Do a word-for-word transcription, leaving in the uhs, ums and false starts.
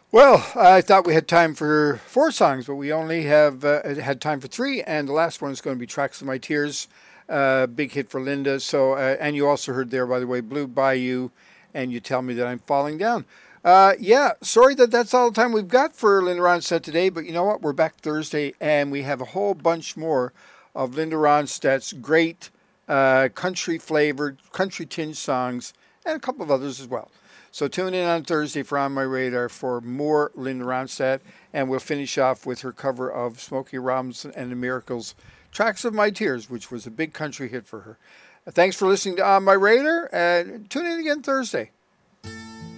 Well, I thought we had time for four songs, but we only have uh, had time for three, and the last one is going to be "Tracks of My Tears," uh, big hit for Linda. So, uh, and you also heard there, by the way, "Blue Bayou," and "You Tell Me That I'm Falling Down." Uh, yeah, sorry that that's all the time we've got for Linda Ronstadt today, but you know what? We're back Thursday, and we have a whole bunch more of Linda Ronstadt's great uh, country flavored, country tinged songs, and a couple of others as well. So tune in on Thursday for On My Radar for more Linda Ronstadt, and we'll finish off with her cover of Smokey Robinson and the Miracles' "Tracks of My Tears," which was a big country hit for her. Uh, Thanks for listening to On My Radar, and tune in again Thursday.